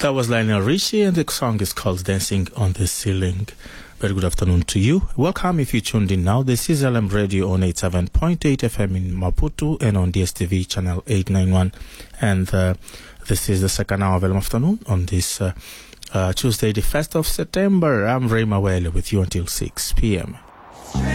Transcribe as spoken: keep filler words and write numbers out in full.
That was Lionel Richie, and the song is called Dancing on the Ceiling. Very good afternoon to you. Welcome if you tuned in now. This is L M Radio on eighty-seven point eight F M in Maputo and on D S T V channel eight ninety-one. And uh, this is the second hour of L M Afternoon on this uh, uh, Tuesday, the first of September. I'm Ray Mawele with you until six p.m.